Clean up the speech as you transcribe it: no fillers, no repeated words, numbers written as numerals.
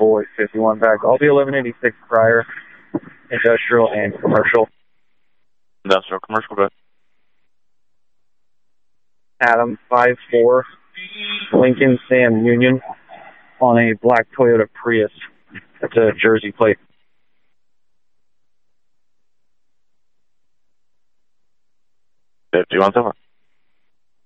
boy, 51 back. I'll be 1186 prior, industrial and commercial. Industrial, commercial, go ahead. Adam 54, Lincoln Sam Union on a black Toyota Prius. That's a Jersey plate. 51 so far.